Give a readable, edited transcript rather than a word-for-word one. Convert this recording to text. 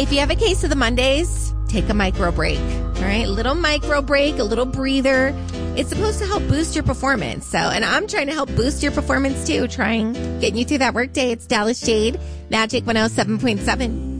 If you have a case of the Mondays, take a micro break. All right, little micro break, a little breather. It's supposed to help boost your performance. So, and I'm trying to help boost your performance too, getting you through that workday. It's Dallas Jade, Magic 107.7.